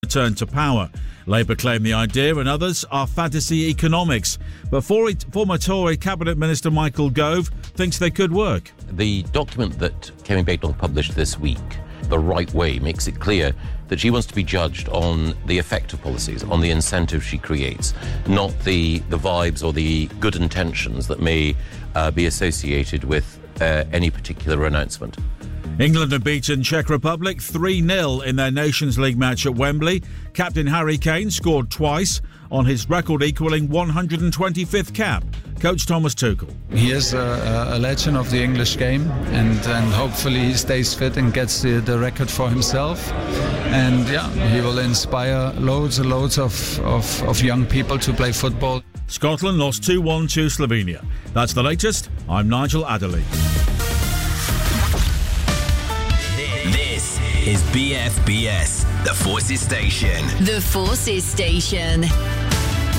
return to power. Labour claim the idea and others are fantasy economics. But former Tory Cabinet Minister Michael Gove thinks they could work. The document that Kemi Badenoch published this week, The Right Way, makes it clear that she wants to be judged on the effect of policies, on the incentives she creates, not the vibes or the good intentions that may be associated with any particular announcement. England have beaten Czech Republic 3-0 in their Nations League match at Wembley. Captain Harry Kane scored twice on his record-equalling 125th cap. Coach Thomas Tuchel. He is a legend of the English game, and hopefully he stays fit and gets the record for himself. And he will inspire loads and loads of young people to play football. Scotland lost 2-1 to Slovenia. That's the latest. I'm Nigel Adderley. This is BFBS, the Forces Station. The Forces Station.